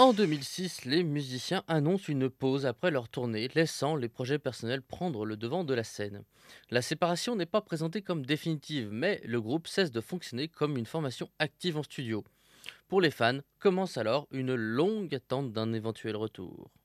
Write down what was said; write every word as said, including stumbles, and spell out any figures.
En deux mille six, les musiciens annoncent une pause après leur tournée, laissant les projets personnels prendre le devant de la scène. La séparation n'est pas présentée comme définitive, mais le groupe cesse de fonctionner comme une formation active en studio. Pour les fans, commence alors une longue attente d'un éventuel retour.